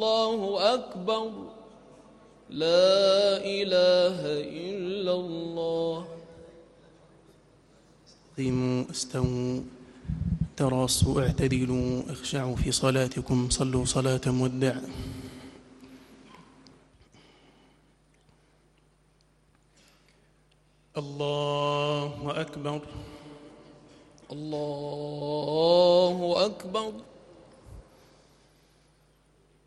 الله أكبر لا إله إلا الله. قيموا استووا تراصوا اعتدلوا اخشعوا في صلاتكم صلوا صلاة مودع. الله أكبر. الله أكبر.